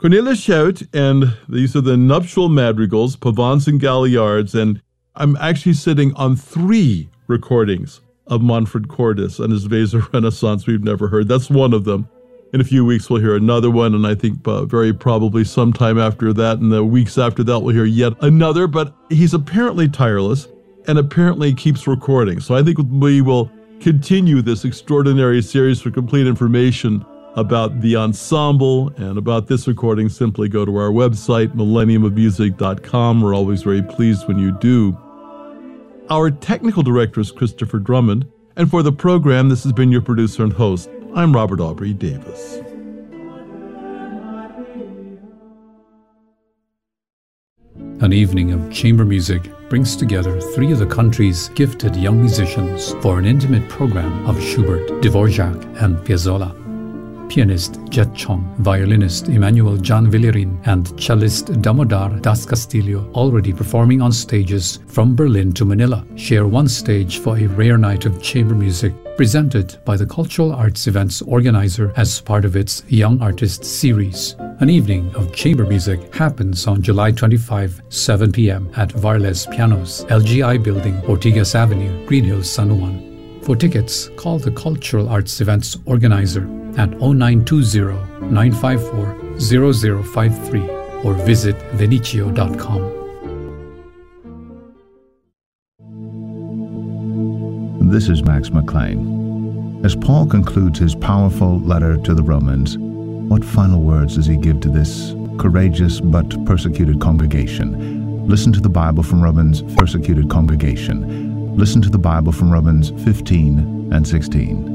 Cornelis Schout, and these are the Nuptial Madrigals, Pavans and Galliards, and I'm actually sitting on 3 recordings of Manfred Cordes and his Weser Renaissance we've never heard. That's one of them. In a few weeks, we'll hear another one, and I think very probably sometime after that, and the weeks after that, we'll hear yet another, but he's apparently tireless and apparently keeps recording. So I think we will continue this extraordinary series. For complete information about the ensemble and about this recording, simply go to our website, millenniumofmusic.com. We're always very pleased when you do. Our technical director is Christopher Drummond, and for the program, this has been your producer and host. I'm Robert Aubrey Davis. An evening of chamber music brings together 3 of the country's gifted young musicians for an intimate program of Schubert, Dvorak, and Piazzolla. Pianist Jet Chong, violinist Emmanuel Jan Villerin, and cellist Damodar Das Castillo, already performing on stages from Berlin to Manila, share one stage for a rare night of chamber music presented by the Cultural Arts Events organizer as part of its Young Artists series. An evening of chamber music happens on July 25, 7 p.m. at Varles Pianos, LGI Building, Ortigas Avenue, Green Hills, San Juan. For tickets, call the Cultural Arts Events organizer at 0920-954-0053 or visit venicio.com. This is Max McLean. As Paul concludes his powerful letter to the Romans, what final words does he give to this courageous but persecuted congregation? Listen to the Bible from Romans, persecuted congregation. Listen to the Bible from Romans 15 and 16.